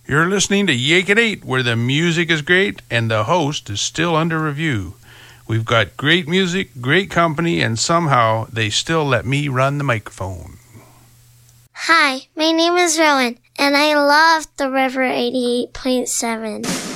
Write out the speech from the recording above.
You're listening to Yake at 8, where the music is great and the host is still under review. We've got great music, great company, and somehow they still let me run the microphone. Hi, my name is Rowan, and I love the River 88.7.